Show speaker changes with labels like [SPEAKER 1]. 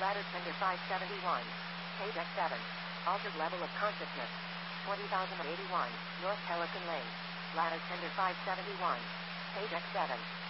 [SPEAKER 1] Ladder Tender 571. Page X7. Altered level of consciousness. 20,081. North Pelican Lane. Ladder Tender 571. Page X7.